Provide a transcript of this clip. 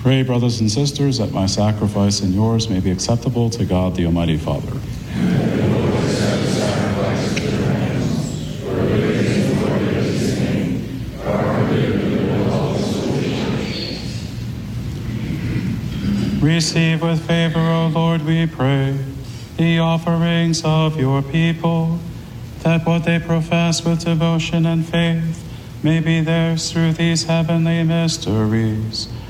Pray, brothers and sisters, that my sacrifice and yours may be acceptable to God, the Almighty Father. Receive with favor, O Lord, we pray, the offerings of your people, that what they profess with devotion and faith may be theirs through these heavenly mysteries.